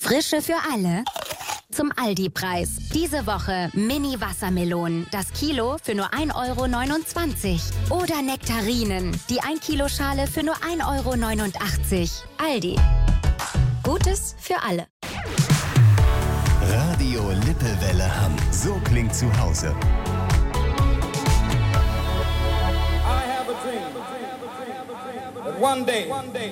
Frische für alle. Zum Aldi-Preis. Diese Woche Mini-Wassermelonen. Das Kilo für nur 1,29 €. Oder Nektarinen. Die 1-Kilo-Schale für nur 1,89 €. Aldi. Gutes für alle. Radio Lippewelle Hamm. So klingt zu Hause. I have a dream that one day